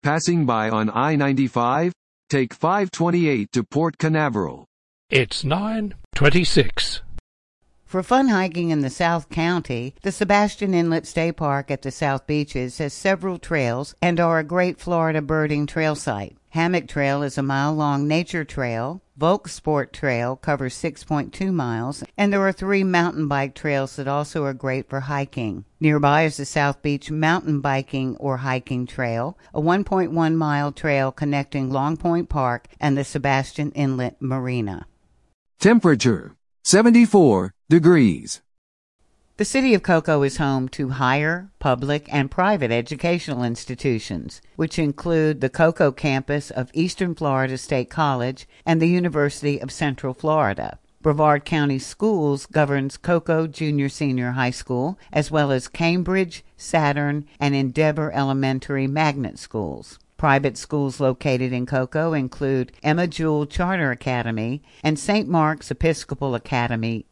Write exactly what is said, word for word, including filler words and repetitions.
Passing by on I ninety-five? Take five twenty-eight to Port Canaveral. It's nine twenty-six. For fun hiking in the South County, the Sebastian Inlet State Park at the South Beaches has several trails and are a great Florida birding trail site. Hammock Trail is a mile-long nature trail. Volk Sport Trail covers six point two miles, and there are three mountain bike trails that also are great for hiking. Nearby is the South Beach Mountain Biking or Hiking Trail, a one point one mile trail connecting Long Point Park and the Sebastian Inlet Marina. Temperature, seventy-four degrees. The city of Cocoa is home to higher, public, and private educational institutions, which include the Cocoa campus of Eastern Florida State College and the University of Central Florida. Brevard County Schools governs Cocoa Junior Senior High School, as well as Cambridge, Saturn, and Endeavor Elementary Magnet Schools. Private schools located in Cocoa include Emma Jewell Charter Academy and Saint Mark's Episcopal Academy